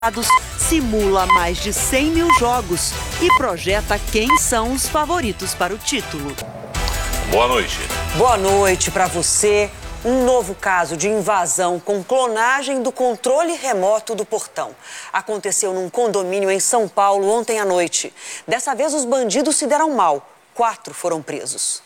simula mais de 100 mil jogos e projeta quem são os favoritos para o título. Boa noite. Boa noite para você. Um novo caso de invasão com clonagem do controle remoto do portão. Aconteceu num condomínio em São Paulo ontem à noite. Dessa vez os bandidos se deram mal. 4 foram presos.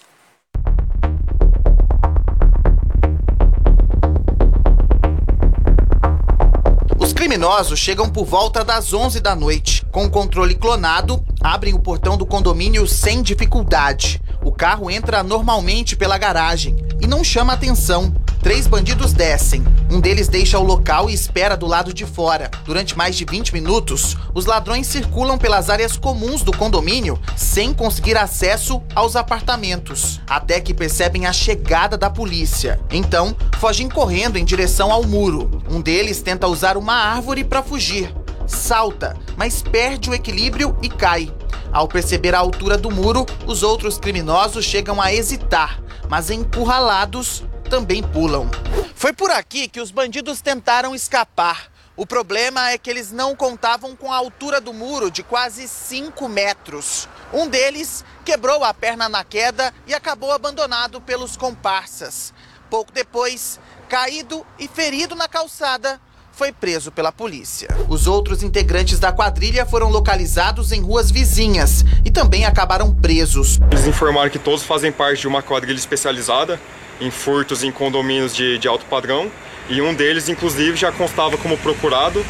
Os criminosos chegam por volta das 11 da noite. Com o controle clonado, abrem o portão do condomínio sem dificuldade. O carro entra normalmente pela garagem e não chama atenção. 3 bandidos descem. Um deles deixa o local e espera do lado de fora. Durante mais de 20 minutos, os ladrões circulam pelas áreas comuns do condomínio sem conseguir acesso aos apartamentos, até que percebem a chegada da polícia. Então, fogem correndo em direção ao muro. Um deles tenta usar uma árvore para fugir. Salta, mas perde o equilíbrio e cai. Ao perceber a altura do muro, os outros criminosos chegam a hesitar, mas encurralados, também pulam. Foi por aqui que os bandidos tentaram escapar. O problema é que eles não contavam com a altura do muro de quase 5 metros. Um deles quebrou a perna na queda e acabou abandonado pelos comparsas. Pouco depois, caído e ferido na calçada, foi preso pela polícia. Os outros integrantes da quadrilha foram localizados em ruas vizinhas e também acabaram presos. Eles informaram que todos fazem parte de uma quadrilha especializada em furtos em condomínios de alto padrão, e um deles, inclusive, já constava como procurado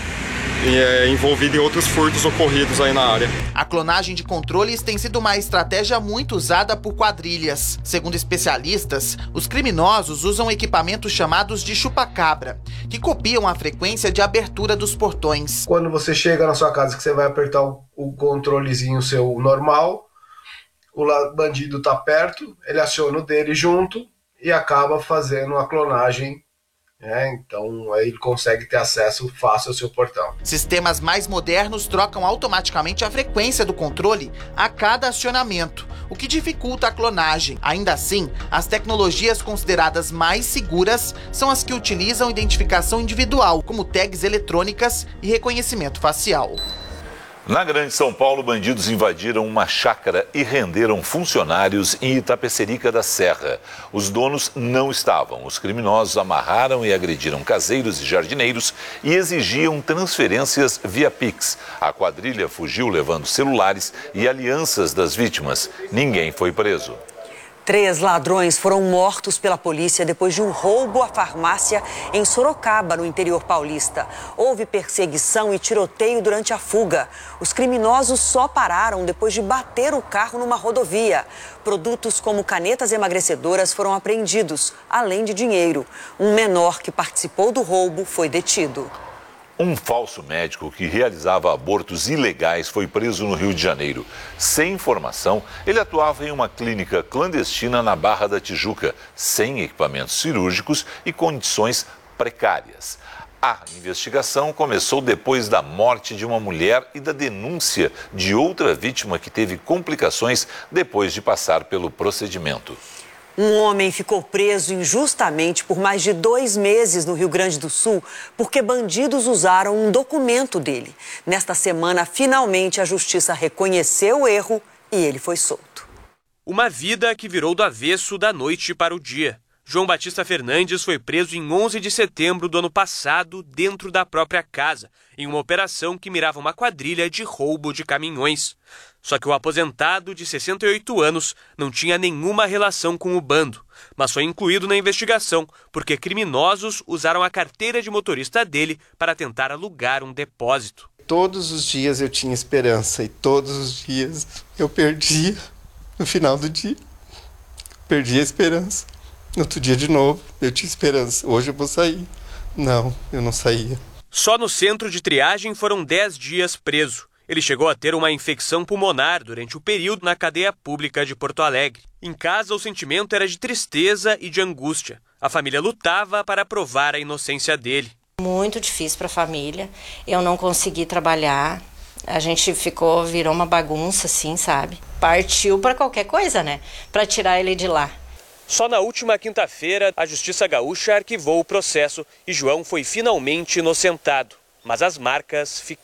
e envolvido em outros furtos ocorridos aí na área. A clonagem de controles tem sido uma estratégia muito usada por quadrilhas. Segundo especialistas, os criminosos usam equipamentos chamados de chupa-cabra, que copiam a frequência de abertura dos portões. Quando você chega na sua casa que você vai apertar o controlezinho seu normal, o bandido tá perto, ele aciona o dele junto e acaba fazendo a clonagem. Então aí ele consegue ter acesso fácil ao seu portão. Sistemas mais modernos trocam automaticamente a frequência do controle a cada acionamento, o que dificulta a clonagem. Ainda assim, as tecnologias consideradas mais seguras são as que utilizam identificação individual, como tags eletrônicas e reconhecimento facial. Na Grande São Paulo, bandidos invadiram uma chácara e renderam funcionários em Itapecerica da Serra. Os donos não estavam. Os criminosos amarraram e agrediram caseiros e jardineiros e exigiam transferências via Pix. A quadrilha fugiu levando celulares e alianças das vítimas. Ninguém foi preso. 3 ladrões foram mortos pela polícia depois de um roubo à farmácia em Sorocaba, no interior paulista. Houve perseguição e tiroteio durante a fuga. Os criminosos só pararam depois de bater o carro numa rodovia. Produtos como canetas emagrecedoras foram apreendidos, além de dinheiro. Um menor que participou do roubo foi detido. Um falso médico que realizava abortos ilegais foi preso no Rio de Janeiro. Sem informação, ele atuava em uma clínica clandestina na Barra da Tijuca, sem equipamentos cirúrgicos e condições precárias. A investigação começou depois da morte de uma mulher e da denúncia de outra vítima que teve complicações depois de passar pelo procedimento. Um homem ficou preso injustamente por mais de 2 meses no Rio Grande do Sul porque bandidos usaram um documento dele. Nesta semana, finalmente, a justiça reconheceu o erro e ele foi solto. Uma vida que virou do avesso da noite para o dia. João Batista Fernandes foi preso em 11 de setembro do ano passado, dentro da própria casa, em uma operação que mirava uma quadrilha de roubo de caminhões. Só que o aposentado, de 68 anos, não tinha nenhuma relação com o bando, mas foi incluído na investigação porque criminosos usaram a carteira de motorista dele para tentar alugar um depósito. Todos os dias eu tinha esperança e todos os dias eu perdia no final do dia. Perdi a esperança. No outro dia de novo, eu tinha esperança. Hoje eu vou sair. Não, eu não saía. Só no centro de triagem foram 10 dias preso. Ele chegou a ter uma infecção pulmonar durante o período na cadeia pública de Porto Alegre. Em casa, o sentimento era de tristeza e de angústia. A família lutava para provar a inocência dele. Muito difícil para a família. Eu não consegui trabalhar. A gente virou uma bagunça, assim, sabe? Partiu para qualquer coisa, né? Para tirar ele de lá. Só na última quinta-feira, a Justiça Gaúcha arquivou o processo e João foi finalmente inocentado. mas as marcas ficaram.